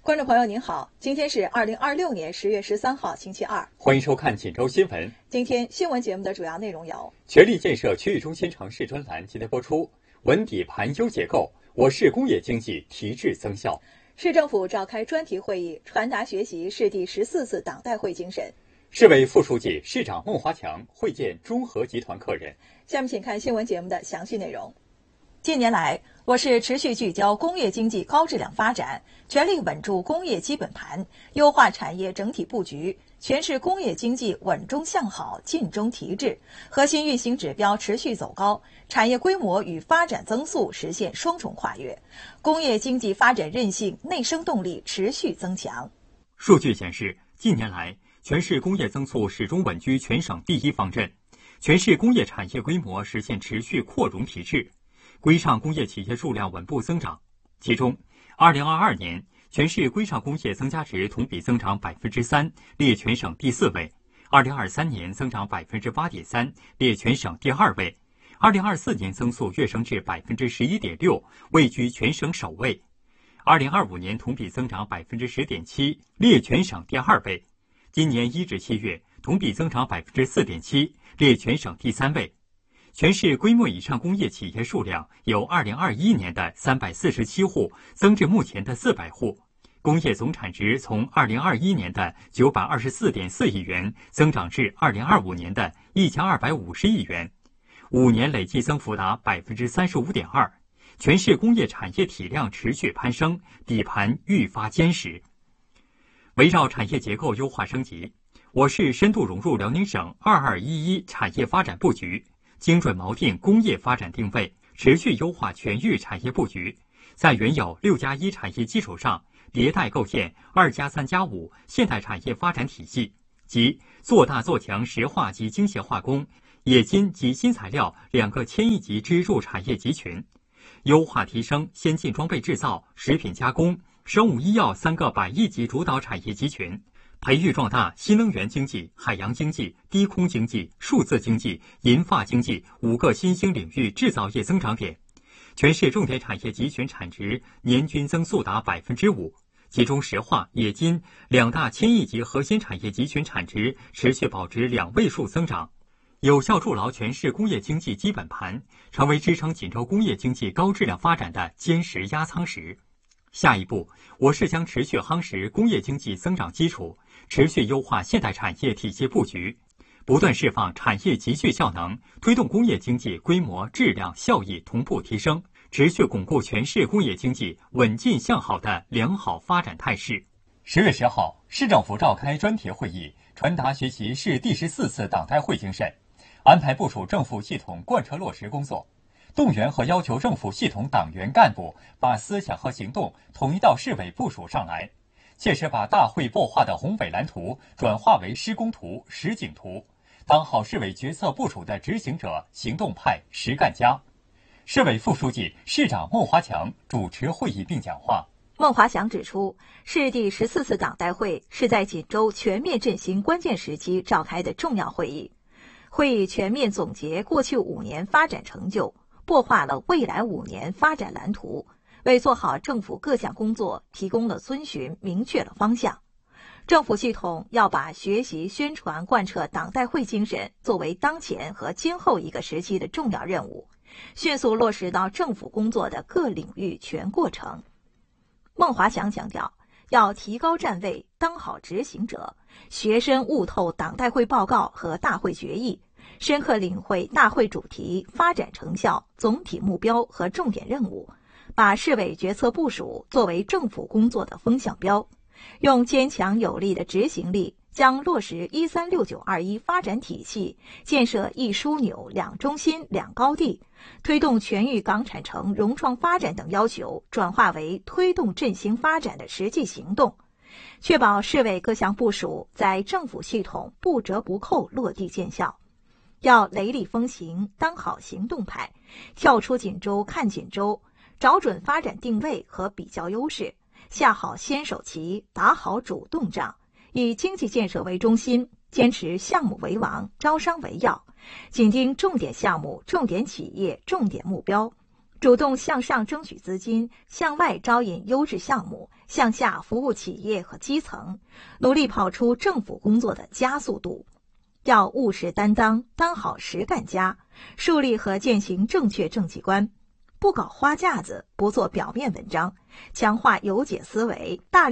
观众朋友您好，今天是2026年10月13号星期二， 欢迎收看锦州新闻。 今天新闻节目的主要内容有： 全力建设区域中心城市专栏今天播出，稳底盘优结构，我市工业经济提质增效。 市政府召开专题会议，传达学习市第14次党代会精神。 市委副书记、市长孟华强会见中核集团客人。 下面请看新闻节目的详细内容。近年来，我市持续聚焦工业经济高质量发展，全力稳住工业基本盘，优化产业整体布局，全市工业经济稳中向好，进中提质，核心运行指标持续走高，产业规模与发展增速实现双重跨越，工业经济发展韧性、内生动力持续增强。 数据显示，近年来，全市工业增速始终稳居全省第一方阵，全市工业产业规模实现持续扩容提质。规上工业企业数量稳步增长，其中，2022年全市规上工业增加值同比增长3%，列全省第4位；2023年增长8.3%，列全省第2位；2024年增速跃升至11.6%，位居全省首位；2025年同比增长10.7%，列全省第2位；今年1至7月同比增长4.7%，列全省第3位。全市规模以上工业企业数量由2021年的347户增至目前的400户，工业总产值从2021年的924.4亿元增长至2025年的1250亿元，5年累计增幅达35.2%，全市工业产业体量持续攀升，底盘愈发坚实。围绕产业结构优化升级，我市深度融入辽宁省2211产业发展布局，精准锚定工业发展定位，持续优化全域产业布局，在原有6+1产业基础上，迭代构建2+3+5现代产业发展体系，即做大做强石化及精细化工、冶金及新材料2个千亿级支柱产业集群，优化提升先进装备制造、食品加工、生物医药3个100亿级主导产业集群，培育壮大新能源经济、海洋经济、低空经济、数字经济、银发经济5个新兴领域制造业增长点，全市重点产业集群产值年均增速达5%，其中石化、冶金2大千亿级核心产业集群产值持续保持2位数增长，有效筑牢全市工业经济基本盘，成为支撑锦州工业经济高质量发展的坚实压舱石。下一步，我市将持续夯实工业经济增长基础，持续优化现代产业体系布局，不断释放产业集聚效能，推动工业经济规模、质量、效益同步提升，持续巩固全市工业经济稳进向好的良好发展态势。10月10号，市政府召开专题会议，传达学习市第14次党代会精神，安排部署政府系统贯彻落实工作，动员和要求政府系统党员干部把思想和行动统一到市委部署上来，切实把大会擘画的宏伟蓝图转化为施工图、实景图，当好市委决策部署的执行者、行动派、实干家。市委副书记、市长孟华强主持会议并讲话。 孟华强指出，市第14次党代会是在锦州全面振兴关键时期召开的重要会议，会议全面总结过去5年发展成就，擘画了未来5年发展蓝图，为做好政府各项工作提供了遵循明确了方向。政府系统要把学习宣传贯彻党代会精神作为当前和今后一个时期的重要任务，迅速落实到政府工作的各领域全过程。孟华强强调，要提高站位，当好执行者，学深悟透党代会报告和大会决议，深刻领会大会主题、发展成效、总体目标和重点任务，把市委决策部署作为政府工作的风向标，用坚强有力的执行力，将落实136921发展体系，建设一枢纽、2中心、2高地，推动全域港产城融创发展等要求转化为推动振兴发展的实际行动，确保市委各项部署在政府系统不折不扣落地见效。要雷厉风行，当好行动派，跳出锦州看锦州，找准发展定位和比较优势，下好先手棋，打好主动仗，以经济建设为中心，坚持项目为王，招商为要，紧盯重点项目、重点企业、重点目标，主动向上争取资金，向外招引优质项目， 向下服务企业和基层，努力跑出政府工作的加速度。要务实担当，当好实干家，树立和践行正确政绩观，不搞花架子，不做表面文章，强化有解思维，大